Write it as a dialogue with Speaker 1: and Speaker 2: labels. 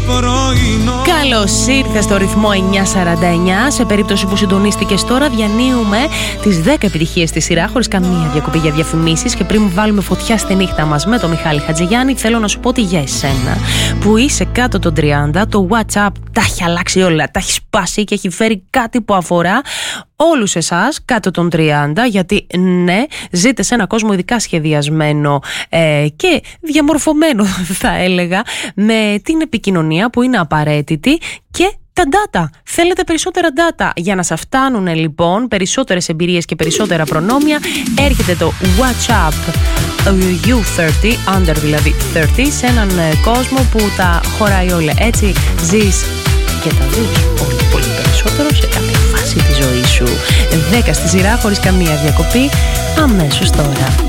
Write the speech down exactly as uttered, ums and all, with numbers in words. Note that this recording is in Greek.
Speaker 1: πρωινό.
Speaker 2: Καλώς ήρθες στο ρυθμό εννιά σαράντα εννιά. Σε περίπτωση που συντονίστηκες τώρα, διανύουμε τις δέκα επιτυχίες στη σειρά, χωρίς καμία διακοπή για διαφημίσεις. Και πριν βάλουμε φωτιά στη νύχτα μας με τον Μιχάλη Χατζηγιάννη, θέλω να σου πω ότι για εσένα που είσαι κάτω των τριάντα, το WhatsApp τα έχει αλλάξει όλα, τα έχει σπάσει και έχει φέρει κάτι που αφορά όλους εσάς κάτω των τριάντα, γιατί ναι, ζείτε σε ένα κόσμο ειδικά σχεδιασμένο ε, και διαμορφωμένο, θα έλεγα, με την επικοινωνία που είναι απαραίτητη και τα data. Θέλετε περισσότερα data. Για να σας φτάνουν λοιπόν περισσότερες εμπειρίες και περισσότερα προνόμια, έρχεται το WhatsApp γιου τριάντα, under δηλαδή τριάντα, σε έναν κόσμο που τα χωράει όλα. Έτσι ζεις και τα δεις όλοι πολύ περισσότερο σε κάθε φάση της ζωής σου. δέκα στη σειρά, χωρίς καμία διακοπή, αμέσως τώρα.